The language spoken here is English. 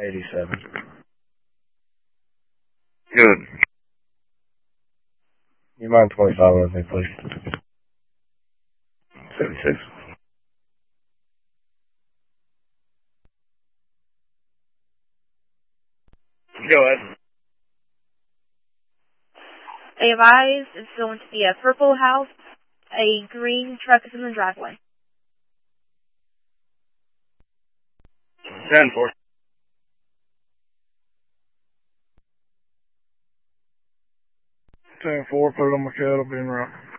87. Good. You mind 25 with me, please? 76. Go ahead. They advise it's going to be a purple house. A green truck is in the driveway. 10-4. 10-4, put it on my cattle, being right.